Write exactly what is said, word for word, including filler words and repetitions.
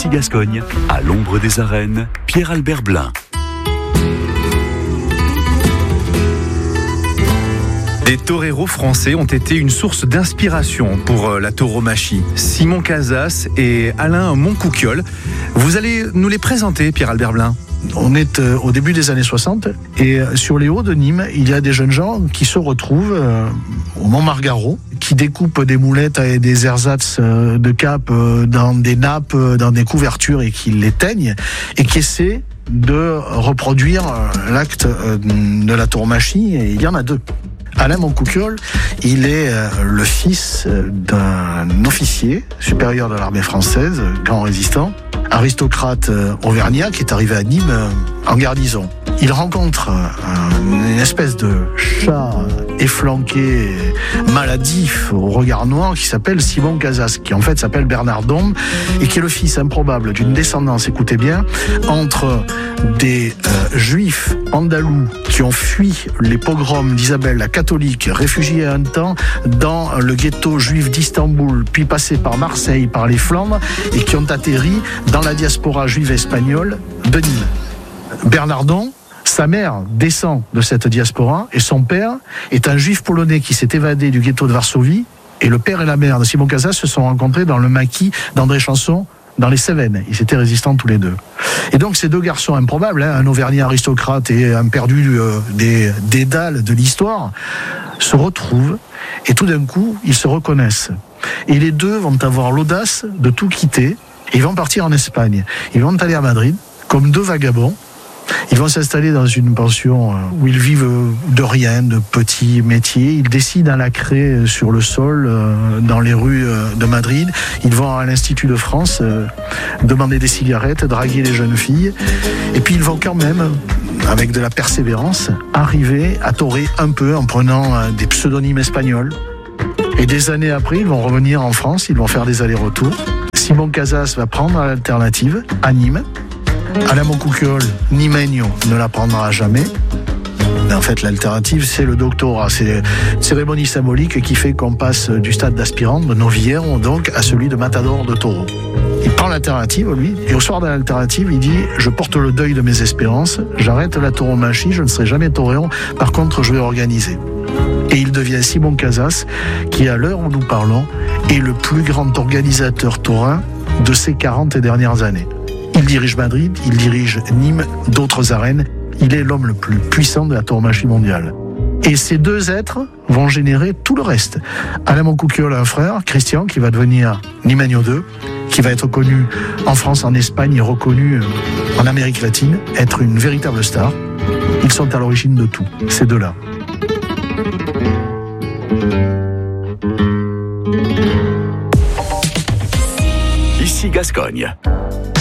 Ici Gascogne, à l'ombre des arènes, Pierre-Albert Blin. Des toreros français ont été une source d'inspiration pour la tauromachie. Simon Casas et Alain Moncouquiol. Vous allez nous les présenter, Pierre-Albert Blin. On est euh, au début des années soixante et euh, sur les hauts de Nîmes, il y a des jeunes gens qui se retrouvent euh, au Mont Margarot, qui découpent des moulettes et des ersatz euh, de cap euh, dans des nappes, euh, dans des couvertures et qui les teignent et qui essaient de reproduire euh, l'acte euh, de la tauromachie, et il y en a deux. Alain Moncouquiol, il est euh, le fils euh, d'un officier supérieur de l'armée française, grand résistant, aristocrate euh, auvergnat qui est arrivé à Nîmes euh, en garnison. Il rencontre euh, une espèce de chat efflanqué, maladif, au regard noir, qui s'appelle Simon Casas, qui en fait s'appelle Bernard Dombe, et qui est le fils improbable d'une descendance, écoutez bien, entre des euh, juifs andalous qui ont fui les pogroms d'Isabelle la catholique, réfugiés un temps dans le ghetto juif d'Istanbul, puis passés par Marseille, par les Flandres, et qui ont atterri dans la diaspora juive espagnole de Nîmes. Bernard Dombe, sa mère descend de cette diaspora et son père est un juif polonais qui s'est évadé du ghetto de Varsovie, et le père et la mère de Simon Casas se sont rencontrés dans le maquis d'André Chanson dans les Cévennes. Ils étaient résistants tous les deux. Et donc ces deux garçons improbables, hein, un auvergnat aristocrate et un perdu euh, des dédales de l'histoire, se retrouvent et tout d'un coup ils se reconnaissent. Et les deux vont avoir l'audace de tout quitter et ils vont partir en Espagne. Ils vont aller à Madrid comme deux vagabonds. Ils vont s'installer dans une pension où ils vivent de rien, de petits métiers. Ils décident à la craie sur le sol, dans les rues de Madrid. Ils vont à l'Institut de France demander des cigarettes, draguer les jeunes filles. Et puis ils vont quand même, avec de la persévérance, arriver à torer un peu en prenant des pseudonymes espagnols. Et des années après, ils vont revenir en France, ils vont faire des allers-retours. Simon Casas va prendre l'alternative à Nîmes. Alain Moncouquiol, Nimeño, ne la prendra jamais. Mais en fait, l'alternative, c'est le doctorat. C'est une cérémonie symbolique qui fait qu'on passe du stade d'aspirant, de novillero, donc, à celui de matador de taureau. Il prend l'alternative, lui, et au soir de l'alternative, il dit « Je porte le deuil de mes espérances, j'arrête la tauromachie, je ne serai jamais tauréon, par contre, je vais organiser. » Et il devient Simon Casas, qui, à l'heure où nous parlons, est le plus grand organisateur taurin de ces quarante dernières années. Il dirige Madrid, il dirige Nîmes, d'autres arènes. Il est l'homme le plus puissant de la tauromachie mondiale. Et ces deux êtres vont générer tout le reste. Alain Moncouquiol a un frère, Christian, qui va devenir Nimeño deux, qui va être connu en France, en Espagne et reconnu en Amérique latine, être une véritable star. Ils sont à l'origine de tout, ces deux-là. Ici Gascogne.